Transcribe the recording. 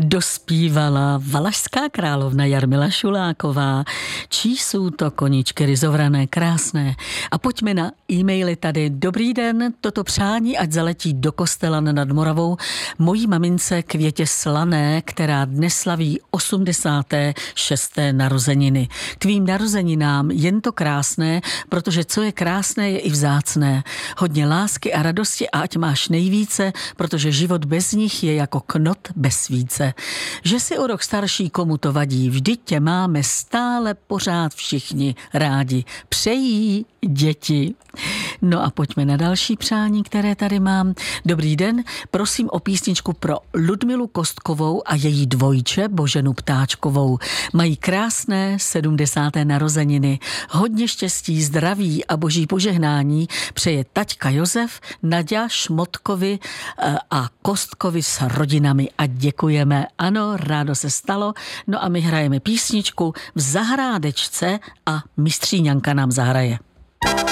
Dospívala valašská královna Jarmila Šuláková. Čí jsou to koníčky ryzovrané, krásné. A pojďme na e-maily tady. Dobrý den, toto přání ať zaletí do kostela nad Moravou mojí mamince Květě Slané, která dnes slaví 86. narozeniny. K tvým narozeninám jen to krásné, protože co je krásné, je i vzácné. Hodně lásky a radosti a ať máš nejvíce, protože život bez nich je jako knot bez svíce. Že si o rok starší, komu to vadí, vždyť tě máme stále pořád všichni rádi. Přejí děti. No a pojďme na další přání, které tady mám. Dobrý den, prosím o písničku pro Ludmilu Kostkovou a její dvojče Boženu Ptáčkovou. Mají krásné 70. narozeniny. Hodně štěstí, zdraví a boží požehnání přeje taťka Josef, Naďa, Šmotkovi a Kostkovi s rodinami a děkujeme. Ano, rádo se stalo. No a my hrajeme písničku v zahrádečce a mistříňanka nám zahraje.